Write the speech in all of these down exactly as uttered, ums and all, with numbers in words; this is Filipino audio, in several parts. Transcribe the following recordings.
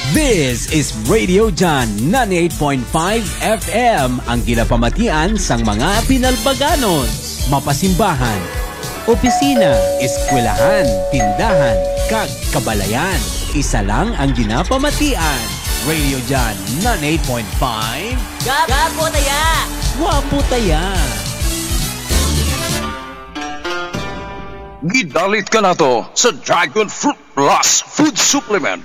This is Radio John ninety-eight point five F M, ang ginapamatian sang mga pinalbaganon, mapasimbahan, opisina, eskwelahan, tindahan, kag kabalayan. Isa lang ang ginapamatian. Radio John ninety-eight point five. Gapo taya! Wapo taya! Gidalit ka na to sa Dragon Fruit Plus Food Supplement.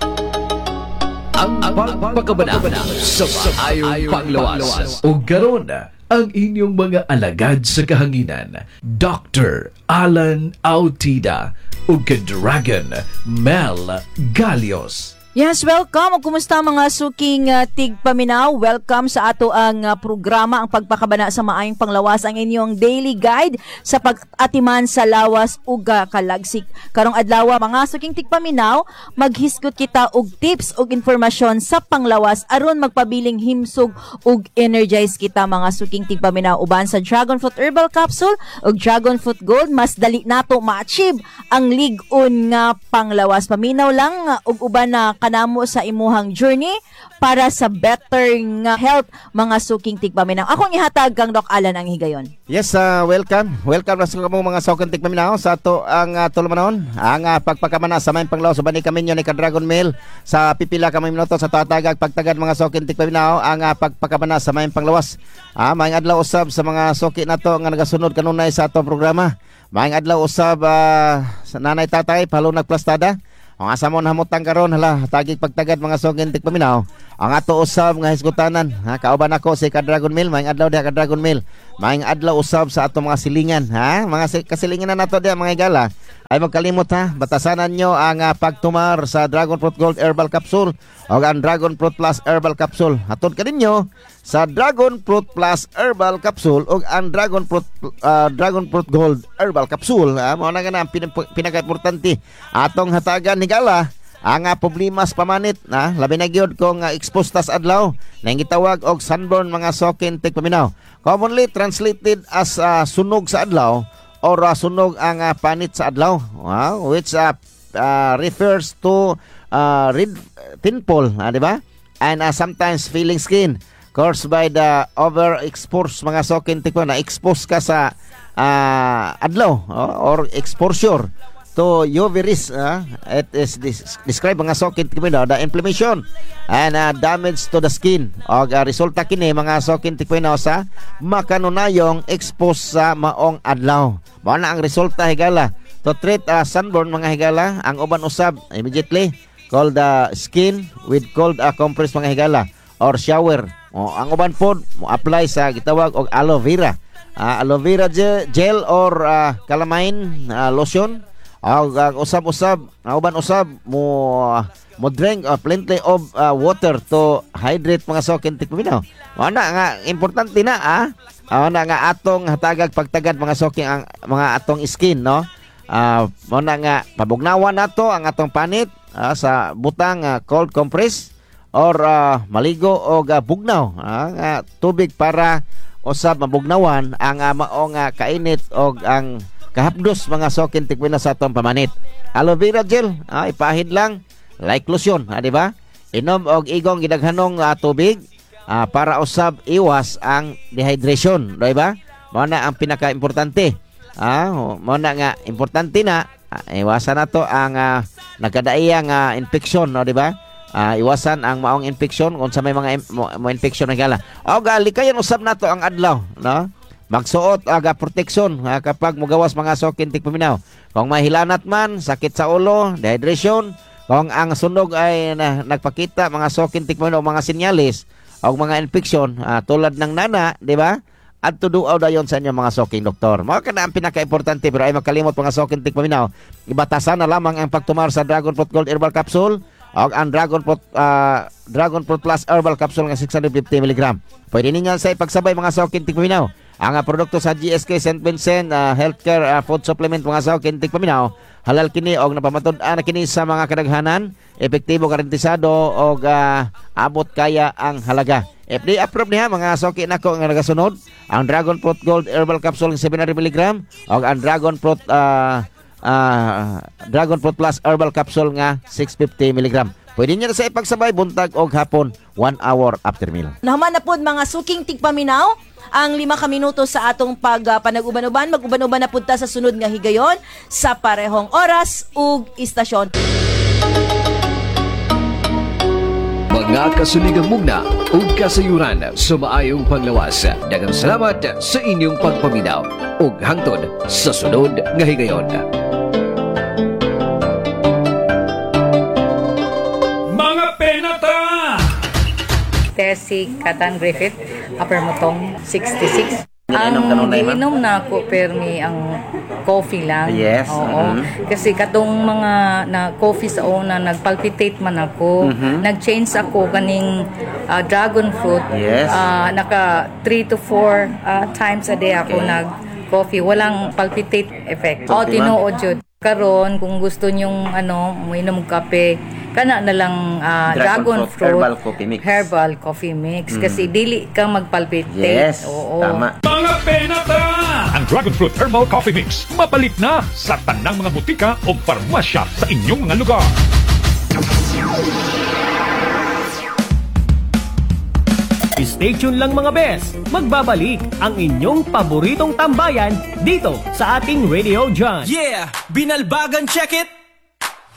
Ang pagpakabanana sa maayong panglawas. O garon ang inyong mga alagad sa kahanginan, Doctor Alan Autida o Dragon Mel Galios. Yes, welcome. O kumusta mga suking uh, tigpaminaw? Welcome sa ato ang uh, programa, ang pagpakabana sa maayong panglawas, ang inyong daily guide sa pag-atiman sa lawas uga kalagsik. Karong adlaw mga suking tigpaminaw, maghisgot kita og tips og informasyon sa panglawas aron magpabiling himsog ug energize kita mga suking tigpaminaw uban sa Dragon Fruit Herbal Capsule ug Dragon Fruit Gold. Mas dali nato ma-achieve ang lig-on nga panglawas. Paminaw lang uh, og uban na kanamo sa imuhang journey para sa better nga health mga suking tigpaminaw. Akong ihatag kang Doc Alan ang higayon. Yes, uh, welcome. Welcome na sa mga mga suking tigpaminaw sa ato ang uh, tulumanon. Ang uh, pagpakamana sa maayong panglawas so bani kami nyo ni Dragon Mail sa pipila ka mga minuto sa tatagag pagtagad mga suking tigpaminaw ang uh, pagpakamana sa maayong panglawas. Ah, maayong adlaw usab sa mga suki nato nga nagasunod kanunay sa atong programa. Maayong adlaw usab uh, sa nanay tatay palong nagplastada. Ang asa mo namutang karon hala tagig pagtagad mga sugin tigpaminaw. Ang ato usab nga hisgutanan ha kauban ako si Dragon Mill, maayong adlaw diha ka Dragon Mill. Maayong adlaw usab sa ato mga silingan ha, mga kasilingan na nato diha mga igala. Ay magkalimot ha, batasanan nyo ang uh, pagtumar sa Dragon Fruit Gold Herbal Capsule o ang Dragon Fruit Plus Herbal Capsule. Hatod ka ninyo sa Dragon Fruit Plus Herbal Capsule o ang Dragon Fruit uh, Dragon Fruit Gold Herbal Capsule. Ha? Mao na nga na pin- pinaka-importante atong hatagan higala ang uh, problemas pamanit na labi na gyud kung uh, exposed tas adlaw na gitawag og sunburn mga sokin tigpaminaw. Commonly translated as uh, sunog sa adlaw or uh, sunog ang uh, panit sa adlaw, wow, which uh, uh, refers to uh, red pimple, uh, di ba? And uh, sometimes feeling skin caused by the overexposed mga sokin tikwa na expose ka sa uh, adlaw uh, or exposure to U V rays. Uh, it is dis- describe mga sokin tikwa the inflammation and uh, damage to the skin o uh, resulta kini mga sokin tikwa sa makanunayong expose sa maong adlaw. Mao na ang resulta higala to treat uh, sunburn mga higala. Ang uban usab immediately cold the uh, skin with cold uh, compress mga higala or shower. O, ang uban pod mo apply sa gitawag og aloe vera, uh, aloe vera gel, gel or uh, calamine uh, lotion. Og uh, usab-usab ang uban usab mo uh, mo drink uh, plenty of uh, water to hydrate mga sokin tikpaminaw. Mao na nga importante na ah. Mao na nga atong hatagag pagtagad mga soking ang mga atong skin no. Ah, uh, mao na nga pabugnawan nato ang atong panit uh, sa butang uh, cold compress or uh, maligo og uh, bugnaw uh, nga tubig para usab mabugnawan ang uh, maong uh, kainit og ang kahapdos mga sokin tikpina sa atong pamanit. Aloe vera gel, ah, ipahid lang like lotion, ah, di ba? Inom og igong gidaghanong uh, tubig ah, para usab iwas ang dehydration, di ba? Mao na ang pinaka-importante. Ah, mao na nga importante na ah, iwasan nato ang uh, nagkadaiyang uh, infection, no, di ba? Ah, iwasan ang maong infection kung sa may mga im- mo, mo infection na gala. O gali kayan usab nato ang adlaw, no? Magsuot aga protection ha, kapag mugawas mga sokin tigpaminaw. Kung mahilanat man, sakit sa ulo, dehydration, kung ang sunog ay na, nagpakita mga sokin tigpaminaw mga sinyalis o mga infection uh, tulad ng nana, di ba? At tuduaw dayon sa inyo mga soking doktor. Mao kana ang pinaka-importante pero ay makalimot mga sokin tigpaminaw. Ibatasan na lamang ang pagtumar sa Dragon Fruit Gold Herbal Capsule o ang Dragon Fruit uh, Dragon Fruit Plus Herbal Capsule nga six hundred fifty milligrams. Pwede ninyo sa ipagsabay mga sokin tigpaminaw. Ang uh, produkto sa G S K Saint Vincent uh, Healthcare uh, Food Supplement mga sokin tigpaminaw halal kini og napamatud-an na kini sa mga kadaghanan, epektibo garantisado og uh, abot kaya ang halaga. F D A approved niya mga soki nako nga nagasunod ang Dragon Fruit Gold Herbal Capsule seven hundred milligrams og ang Dragon Fruit uh, uh, Dragon Fruit Plus Herbal Capsule nga six hundred fifty milligrams. Pwede niya na sa ipagsabay buntag o hapon, one hour after meal. Naman na po mga suking tigpaminaw ang lima ka minuto sa atong pag uh, panag-uban-uban. Mag-uban-uban na punta sa sunod nga higayon sa parehong oras ug istasyon. Mga kasuligang mugna ug kasayuran sa maayong panglawas. Daghang salamat sa inyong pagpaminaw ug hangtod sa sunod nga higayon. Mga penata! Tessie Katan Griffith, Upper Mutong, sixty-six. Iniinom ka nung na, ma'am? Iniinom na ako, pero may ang coffee lang. Yes, Oo. mhm. Kasi katong mga na coffee sa una, nagpalpitate man ako. Mhm. Nag-change ako kaning ah, dragon fruit. Yes. Ah, naka three to four ah, times a day ako Okay. nag-coffee. Walang palpitate effect. O, Okay, ma'am. tinuod yun. Karon kung gusto nyong ano, uminom kape, kana na lang ah, Dragon dragon, fruit fruit, herbal coffee mix. Herbal coffee mix kasi dili ka magpalpitate. Yes, Oo. tama. Mga penata! Ang Dragon Fruit Herbal Coffee Mix mapalit na sa tanang mga butika o farmasya sa inyong mga lugar. Stay tuned lang mga bes. Magbabalik ang inyong paboritong tambayan dito sa ating Radio John. Yeah! Binalbagan, check it!